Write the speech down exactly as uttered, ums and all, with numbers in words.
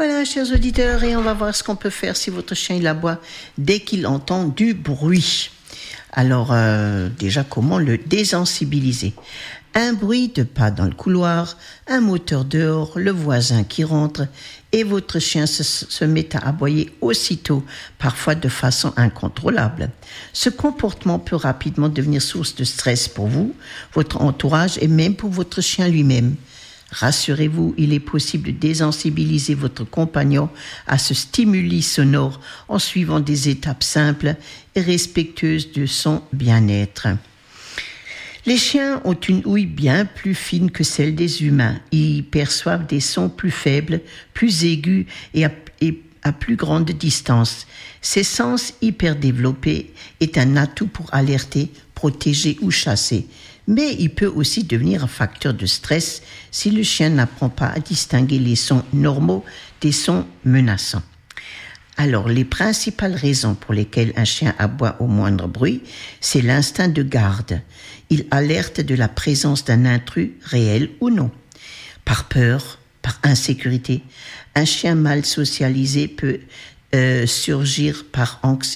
Voilà, chers auditeurs, et on va voir ce qu'on peut faire si votre chien il aboie dès qu'il entend du bruit. Alors, euh, déjà, comment le désensibiliser ? Un bruit de pas dans le couloir, un moteur dehors, le voisin qui rentre, et votre chien se, se met à aboyer aussitôt, parfois de façon incontrôlable. Ce comportement peut rapidement devenir source de stress pour vous, votre entourage et même pour votre chien lui-même. Rassurez-vous, il est possible de désensibiliser votre compagnon à ce stimuli sonore en suivant des étapes simples et respectueuses de son bien-être. Les chiens ont une ouïe bien plus fine que celle des humains. Ils perçoivent des sons plus faibles, plus aigus et à, et à plus grande distance. Ces sens hyper développés est un atout pour alerter, protéger ou chasser. Mais il peut aussi devenir un facteur de stress si le chien n'apprend pas à distinguer les sons normaux des sons menaçants. Alors, les principales raisons pour lesquelles un chien aboie au moindre bruit, c'est l'instinct de garde. Il alerte de la présence d'un intrus, réel ou non. Par peur, par insécurité, un chien mal socialisé peut euh, surgir par anx-